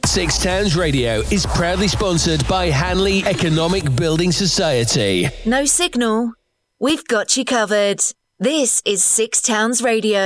Six Towns Radio is proudly sponsored by Hanley Economic Building Society. No signal? We've got you covered. This is Six Towns Radio.